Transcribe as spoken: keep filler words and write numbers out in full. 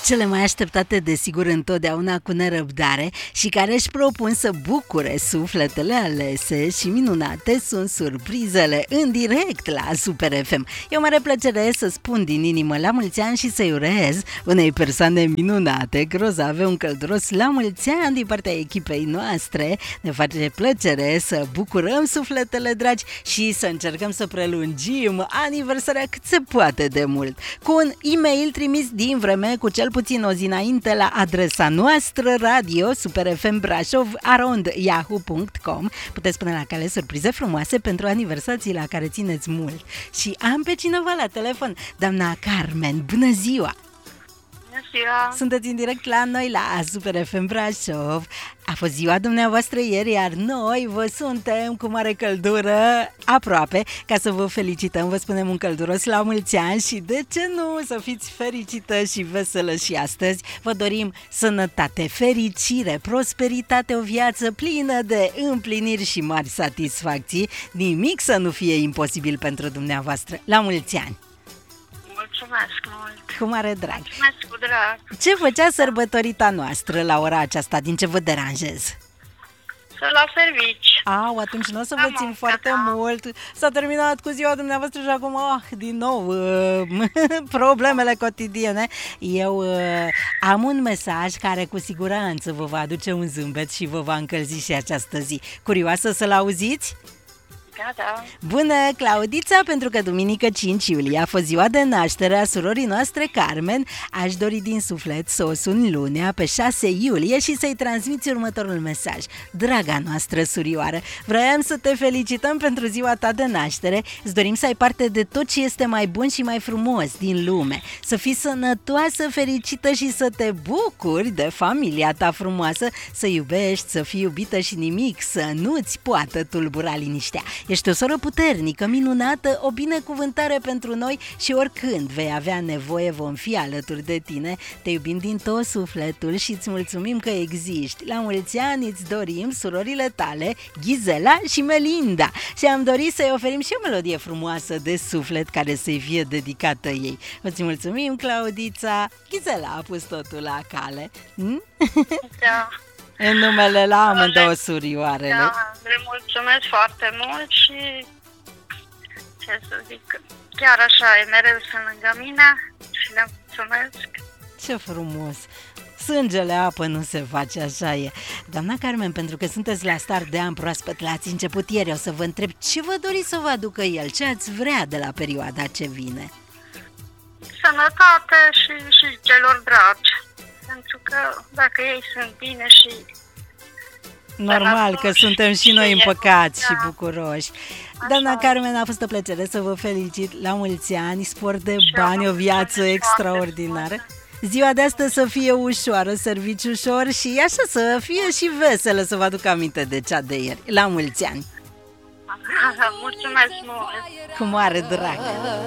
cele mai așteptate desigur întotdeauna cu nerăbdare și care își propun să bucure sufletele alese și minunate sunt surprizele în direct la Super F M. E o mare plăcere să spun din inimă la mulți ani și să-i urez unei persoane minunate, grozave, un călduros la mulți ani din partea echipei noastre. Ne face plăcere să bucurăm sufletele dragi și să încercăm să prelungim aniversarea cât se poate de mult. Cu un e-mail trimis din vreme cu cel puțin o zi înainte la adresa noastră radio superfmbrașov arond yahoo punct com. Puteți pune la cale surprize frumoase pentru aniversații la care țineți mult. Și am pe cineva la telefon, doamna Carmen. Bună ziua! Bună ziua! Sunteți în direct la noi la Super F M Brașov. A fost ziua dumneavoastră ieri, iar noi vă suntem cu mare căldură aproape ca să vă felicităm. Vă spunem un călduros la mulți ani și de ce nu să fiți fericită și veselă și astăzi. Vă dorim sănătate, fericire, prosperitate, o viață plină de împliniri și mari satisfacții. Nimic să nu fie imposibil pentru dumneavoastră. La mulți ani! Mulțumesc mult! Cu mare drag! Mulțumesc cu drag! Ce făcea sărbătorita noastră la ora aceasta? Din ce vă deranjez? Să la servici! Au, atunci nu o să vă Am țin muncă, foarte da. mult. S-a terminat cu ziua dumneavoastră și acum, ah, din nou, uh, problemele cotidiene. Eu uh, am un mesaj care cu siguranță vă va aduce un zâmbet și vă va încălzi și această zi. Curioasă să-l auziți? Da, da. Bună, Claudița, pentru că duminică cinci iulie a fost ziua de naștere a surorii noastre Carmen, aș dori din suflet să o suni lunea pe șase iulie și să-i transmiți următorul mesaj. Draga noastră surioară, vrem să te felicităm pentru ziua ta de naștere, îți dorim să ai parte de tot ce este mai bun și mai frumos din lume, să fii sănătoasă, fericită și să te bucuri de familia ta frumoasă, să iubești, să fii iubită și nimic să nu-ți poată tulbura liniștea. Ești o soră puternică, minunată, o binecuvântare pentru noi și oricând vei avea nevoie vom fi alături de tine. Te iubim din tot sufletul și îți mulțumim că existi. La mulți ani îți dorim surorile tale, Ghizela și Melinda. Și am dorit să-i oferim și o melodie frumoasă de suflet care să-i fie dedicată ei. Îți mulțumim, Claudița. Ghizela a pus totul la cale. Hm? Da. În numele la amândouă surioarele. Da, le mulțumesc foarte mult și ce să zic, chiar așa e, mereu sunt lângă mine și le mulțumesc. Ce frumos! Sângele apă nu se face, așa e. Doamna Carmen, pentru că sunteți la start de an proaspăt, l-ați început ieri, o să vă întreb ce vă doriți să vă aducă el, ce ați vrea de la perioada ce vine? Sănătate și, și celor dragi, pentru că dacă ei sunt bine și... Normal că suntem și noi împăcați și bucuroși. Doamna Așa. Carmen, a fost o plăcere să vă felicit la mulți ani, spor de Și eu bani, vă o viață mulțumesc extraordinară. foarte Ziua de astăzi să fie ușoară, servici ușor și așa să fie și veselă, să vă aduc aminte de cea de ieri. La mulți ani! Mulțumesc mult! Cu mare drag!